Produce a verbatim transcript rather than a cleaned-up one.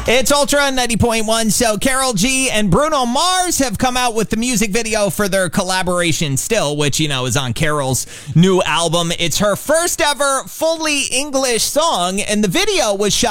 It's Ultra ninety point one. So Karol G and Bruno Mars have come out with the music video for their collaboration Still, which, you know, is on Karol's new album. It's her first ever fully English song, and the video was shot